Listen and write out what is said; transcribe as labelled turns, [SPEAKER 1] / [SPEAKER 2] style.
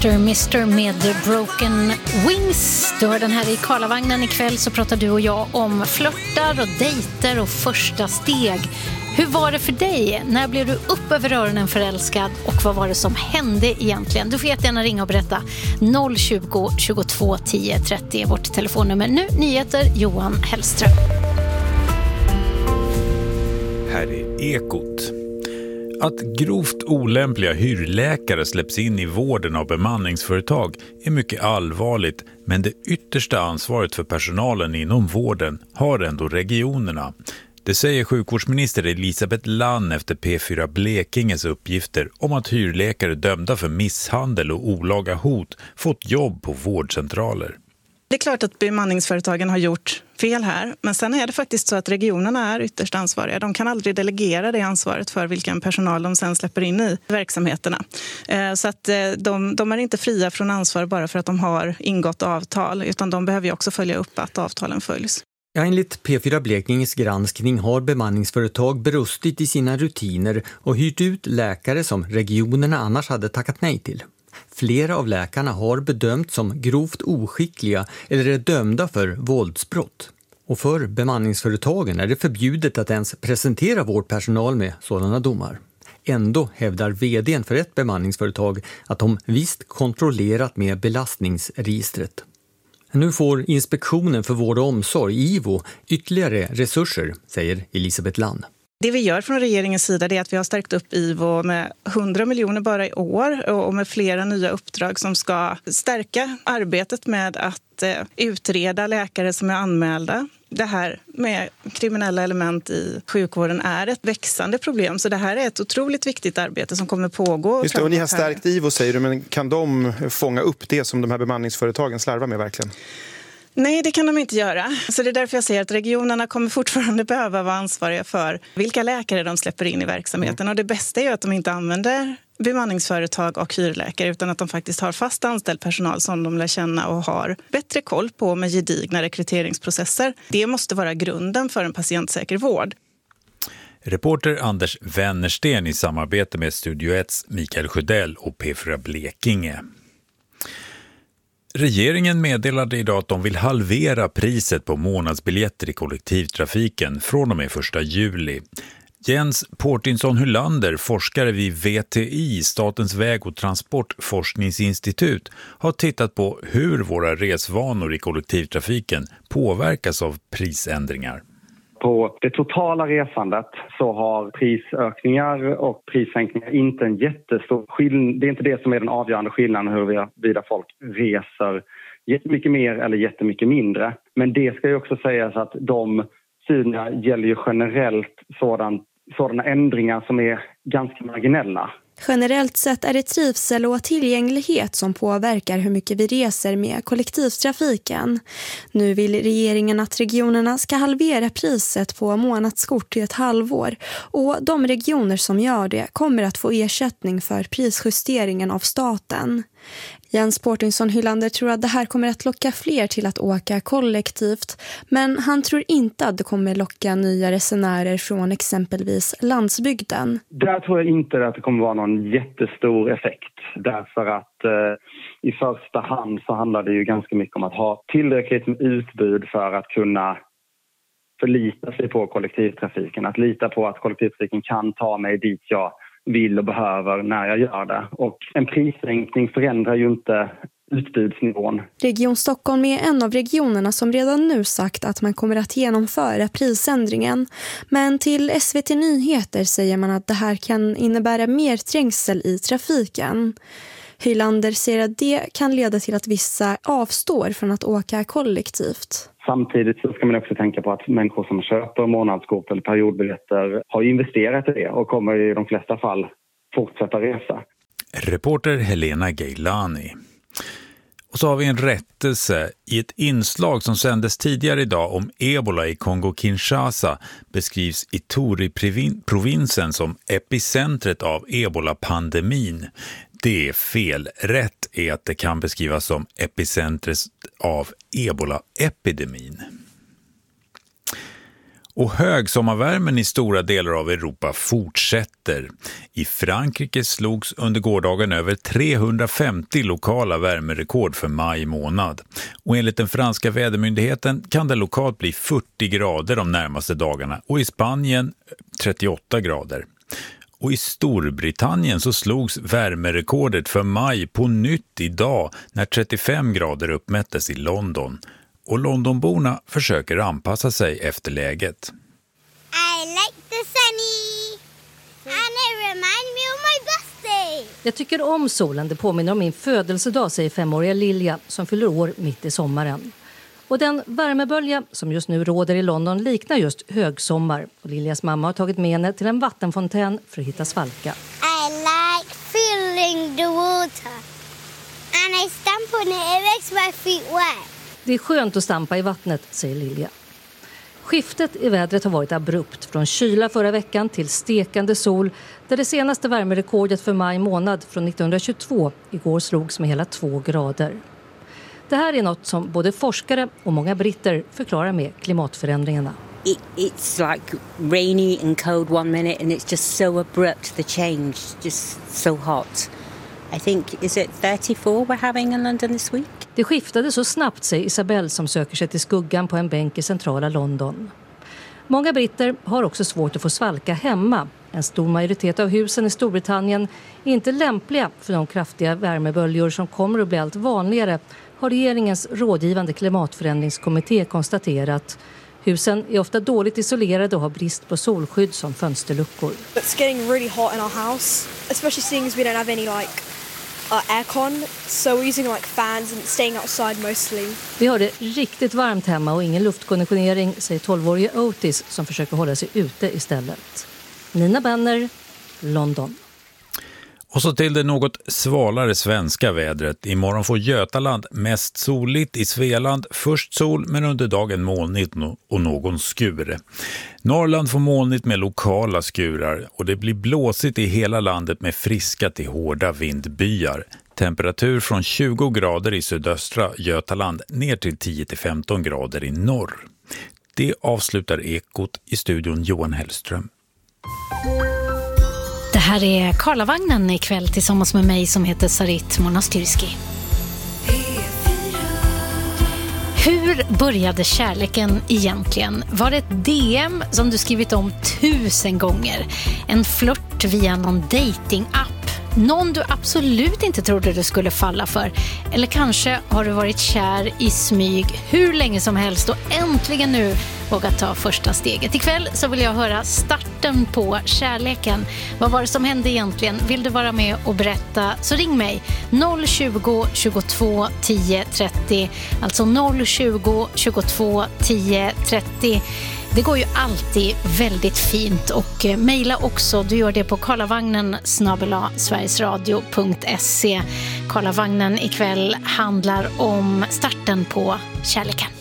[SPEAKER 1] Mr. med Broken Wings. Du har den här i Karlavagnen ikväll, så pratar du och jag om flörtar och dejter och första steg. Hur var det för dig? När blev du upp över öronen förälskad och vad var det som hände egentligen? Du får jättegärna ringa och berätta. 020 22 10 30 är vårt telefonnummer. Nu nyheter, Johan Hellström.
[SPEAKER 2] Här är Ekot. Att grovt olämpliga hyrläkare släpps in i vården av bemanningsföretag är mycket allvarligt, men det yttersta ansvaret för personalen inom vården har ändå regionerna. Det säger sjukvårdsminister Elisabeth Lann efter P4 Blekinges uppgifter om att hyrläkare dömda för misshandel och olaga hot fått jobb på vårdcentraler.
[SPEAKER 3] Det är klart att bemanningsföretagen har gjort fel här, men sen är det faktiskt så att regionerna är ytterst ansvariga. De kan aldrig delegera det ansvaret för vilken personal de sen släpper in i verksamheterna. Så att de är inte fria från ansvar bara för att de har ingått avtal, utan de behöver ju också följa upp att avtalen följs.
[SPEAKER 4] Ja, enligt P4 Blekinges granskning har bemanningsföretag brustit i sina rutiner och hyrt ut läkare som regionerna annars hade tackat nej till. Flera av läkarna har bedömts som grovt oskickliga eller är dömda för våldsbrott. Och för bemanningsföretagen är det förbjudet att ens presentera vårdpersonal med sådana domar. Ändå hävdar vdn för ett bemanningsföretag att de visst kontrollerat med belastningsregistret. Nu får Inspektionen för vård och omsorg, IVO, ytterligare resurser, säger Elisabeth Lann.
[SPEAKER 3] Det vi gör från regeringens sida är att vi har stärkt upp IVO med 100 miljoner bara i år och med flera nya uppdrag som ska stärka arbetet med att utreda läkare som är anmälda. Det här med kriminella element i sjukvården är ett växande problem, så det här är ett otroligt viktigt arbete som kommer pågå.
[SPEAKER 5] Just det, och ni har stärkt IVO säger du, men kan de fånga upp det som de här bemanningsföretagen slarvar med verkligen?
[SPEAKER 3] Nej, det kan de inte göra. Så det är därför jag säger att regionerna kommer fortfarande behöva vara ansvariga för vilka läkare de släpper in i verksamheten. Och det bästa är ju att de inte använder bemanningsföretag och hyrläkare, utan att de faktiskt har fast anställd personal som de lär känna och har bättre koll på med gedigna rekryteringsprocesser. Det måste vara grunden för en patientsäker vård.
[SPEAKER 2] Reporter Anders Wennersten i samarbete med Studio 1, Mikael Sjödell och P4 Blekinge. Regeringen meddelade idag att de vill halvera priset på månadsbiljetter i kollektivtrafiken från och med 1 juli. Jens Portinsson Hylander, forskare vid VTI, Statens väg- och transportforskningsinstitut, har tittat på hur våra resvanor i kollektivtrafiken påverkas av prisändringar.
[SPEAKER 6] På det totala resandet så har prisökningar och prissänkningar inte en jättestor skillnad. Det är inte det som är den avgörande skillnaden huruvida folk reser jättemycket mer eller jättemycket mindre. Men det ska ju också sägas att de studierna gäller ju generellt sådana ändringar som är ganska marginella.
[SPEAKER 7] Generellt sett är det trivsel och tillgänglighet som påverkar hur mycket vi reser med kollektivtrafiken. Nu vill regeringen att regionerna ska halvera priset på månadskort till ett halvår, och de regioner som gör det kommer att få ersättning för prisjusteringen av staten. Jens Portinsson Hylander tror att det här kommer att locka fler till att åka kollektivt, men han tror inte att det kommer locka nya resenärer från exempelvis landsbygden.
[SPEAKER 6] Där tror jag inte att det kommer vara någon jättestor effekt, därför att i första hand så handlar det ju ganska mycket om att ha tillräckligt med utbud för att kunna förlita sig på kollektivtrafiken, att lita på att kollektivtrafiken kan ta mig dit jag vill och behöver när jag gör det. Och en prissänkning förändrar ju inte utbudsnivån.
[SPEAKER 7] Region Stockholm är en av regionerna som redan nu sagt att man kommer att genomföra prisändringen. Men till SVT Nyheter säger man att det här kan innebära mer trängsel i trafiken. Hylander säger att det kan leda till att vissa avstår från att åka kollektivt.
[SPEAKER 6] Samtidigt så ska man också tänka på att människor som köper månadskort eller periodbiljetter har investerat i det och kommer i de flesta fall fortsätta resa.
[SPEAKER 2] Reporter Helena Gailani. Och så har vi en rättelse. I ett inslag som sändes tidigare idag om Ebola i Kongo-Kinshasa beskrivs Ituri-provinsen som epicentret av Ebola-pandemin. Det är fel. Rätt är att det kan beskrivas som epicentret av Ebola-epidemin. Och högsommarvärmen i stora delar av Europa fortsätter. I Frankrike slogs under gårdagen över 350 lokala värmerekord för maj månad. Och enligt den franska vädermyndigheten kan det lokalt bli 40 grader de närmaste dagarna och i Spanien 38 grader. Och i Storbritannien så slogs värmerekordet för maj på nytt idag när 35 grader uppmättes i London. Och Londonborna försöker anpassa sig efter läget.
[SPEAKER 8] I like the sunny and it reminds me of my birthday.
[SPEAKER 9] Jag tycker om solen, det påminner om min födelsedag, säger 5-åriga Lilja som fyller år mitt i sommaren. Och den värmebölja som just nu råder i London liknar just högsommar. Och Liljas mamma har tagit med henne till en vattenfontän för att hitta svalka.
[SPEAKER 8] I like feeling the water and I stamp on it makes my feet wet.
[SPEAKER 9] Det är skönt att stampa i vattnet, säger Lilja. Skiftet i vädret har varit abrupt. Från kyla förra veckan till stekande sol. Där det senaste värmerekordet för maj månad från 1922 igår slogs med hela 2 grader. Det här är något som både forskare och många britter förklarar med klimatförändringarna.
[SPEAKER 10] It's like rainy and cold one minute and it's just so abrupt, the change, just so hot. I think, is it 34 we're having in London this week?
[SPEAKER 9] Det skiftade så snabbt, säger Isabelle som söker sig till skuggan på en bänk i centrala London. Många britter har också svårt att få svalka hemma. En stor majoritet av husen i Storbritannien är inte lämpliga för de kraftiga värmeböljor som kommer att bli allt vanligare, har regeringens rådgivande klimatförändringskommitté konstaterat. Husen är ofta dåligt isolerade och har brist på solskydd som fönsterluckor.
[SPEAKER 11] It's getting really hot in our house, especially seeing as we don't have any aircon, so we're using fans and staying outside mostly.
[SPEAKER 9] Vi har det riktigt varmt hemma och ingen luftkonditionering, säger 12-årige Otis som försöker hålla sig ute istället. Nina Benner, London.
[SPEAKER 2] Och så till det något svalare svenska vädret. Imorgon får Götaland mest soligt, i Svealand först sol men under dagen molnigt och någon skur. Norrland får molnigt med lokala skurar och det blir blåsigt i hela landet med friska till hårda vindbyar. Temperatur från 20 grader i sydöstra Götaland ner till 10-15 grader i norr. Det avslutar Ekot, i studion Johan Hellström.
[SPEAKER 1] Det här är Karlavagnen ikväll tillsammans med mig som heter Sarit Monastyrski. Hur började kärleken egentligen? Var det ett DM som du skrivit om 1000 gånger? En flört via någon dating-app? Någon du absolut inte trodde du skulle falla för? Eller kanske har du varit kär i smyg hur länge som helst och äntligen nu vågat ta första steget. Ikväll så vill jag höra starten på kärleken. Vad var det som hände egentligen? Vill du vara med och berätta så ring mig 020 22 10 30. Alltså 020 22 10 30. Det går ju alltid väldigt fint och mejla också. Du gör det på karlavagnen@sverigesradio.se. Karlavagnen ikväll handlar om starten på kärleken.